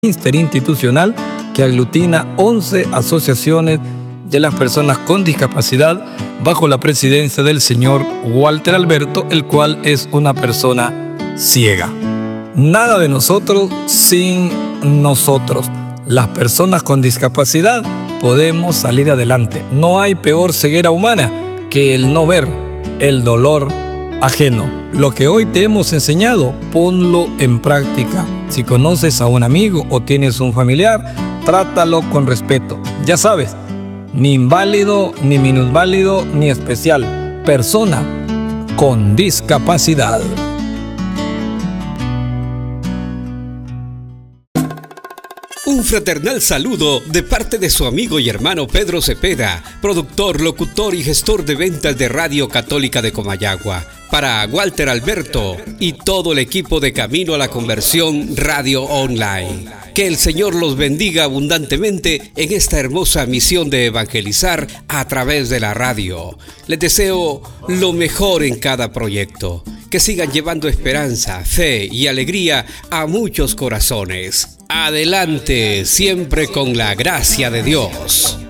interinstitucional que aglutina 11 asociaciones de las personas con discapacidad bajo la presidencia del señor Walter Alberto, el cual es una persona ciega. Nada de nosotros sin nosotros. Las personas con discapacidad podemos salir adelante. No hay peor ceguera humana que el no ver el dolor ajeno. Lo que hoy te hemos enseñado, ponlo en práctica. Si conoces a un amigo o tienes un familiar, trátalo con respeto. Ya sabes, ni inválido, ni minusválido, ni especial. Persona con discapacidad. Un fraternal saludo de parte de su amigo y hermano Pedro Cepeda, productor, locutor y gestor de ventas de Radio Católica de Comayagua, para Walter Alberto y todo el equipo de Camino a la Conversión Radio Online. Que el Señor los bendiga abundantemente en esta hermosa misión de evangelizar a través de la radio. Les deseo lo mejor en cada proyecto. Que sigan llevando esperanza, fe y alegría a muchos corazones. Adelante, siempre con la gracia de Dios.